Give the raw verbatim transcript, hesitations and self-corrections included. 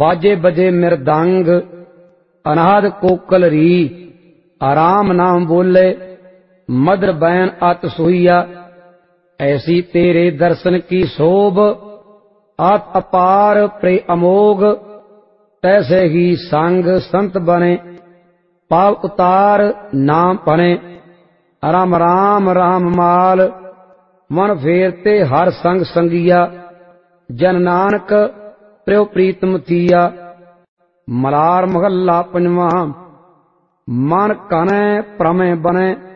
बाजे बजे मृदंग अनाद कोकल री। आराम नाम बोले मधुर बैन अत सोईया। ऐसी तेरे दर्शन की शोभ आत अपार प्रे अमोघ। तैसे ही संग संत बने पाव उतार नाम पने। राम राम राम माल मन फेरते हर संग संगिया। जन नानक प्रियो प्रीतम थिया। मलार महला पंजवा मन कने प्रमे बने।